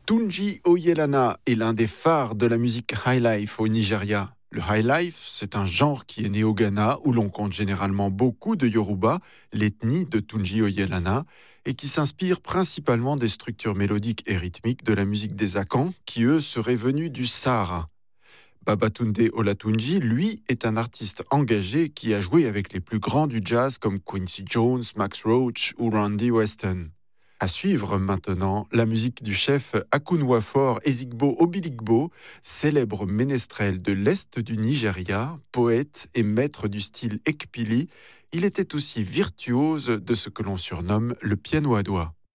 Tunji Oyelana est l'un des phares de la musique highlife au Nigeria. Le highlife, c'est un genre qui est né au Ghana où l'on compte généralement beaucoup de Yoruba, l'ethnie de Tunji Oyelana, et qui s'inspire principalement des structures mélodiques et rythmiques de la musique des Akans, qui eux seraient venus du Sahara. Babatunde Olatunji, lui, est un artiste engagé qui a joué avec les plus grands du jazz comme Quincy Jones, Max Roach ou Randy Weston. À suivre maintenant la musique du chef Akunwafor Ezigbo Obiligbo, célèbre ménestrel de l'Est du Nigeria, poète et maître du style Ekpili. Il était aussi virtuose de ce que l'on surnomme le piano à doigt.